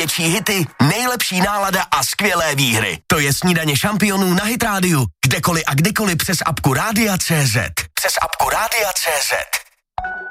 největší hity, nejlepší nálada a skvělé výhry. To je Snídaně šampionů na Hit rádiu. Kdekoliv a kdykoliv přes apku Rádia.cz. Přes apku Rádia.cz.